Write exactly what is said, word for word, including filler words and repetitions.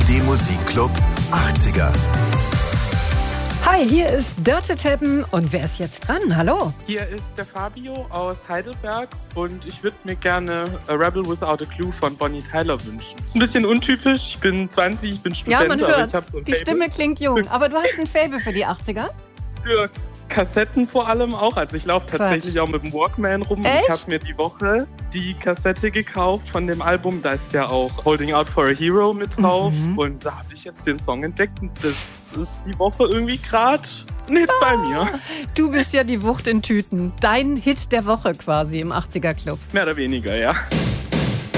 D Musikclub achtziger. Hi, hier ist Dörte Teppen und wer ist jetzt dran? Hallo. Hier ist der Fabio aus Heidelberg und ich würde mir gerne A Rebel Without a Clue von Bonnie Tyler wünschen. Ist ein bisschen untypisch, ich bin zwanzig, ich bin Student, Ja, man aber hört, ich habe so ein die Faible Stimme klingt jung, aber du hast ein Faible für die achtziger? für Kassetten vor allem auch. Also ich laufe tatsächlich Quatsch. auch mit dem Walkman rum. Und Echt? ich habe mir die Woche die Kassette gekauft von dem Album. Da ist ja auch Holding Out for a Hero mit drauf. Mhm. Und da habe ich jetzt den Song entdeckt und das ist die Woche irgendwie gerade nicht bei mir. Du bist ja die Wucht in Tüten. Dein Hit der Woche quasi im achtziger Club. Mehr oder weniger, ja.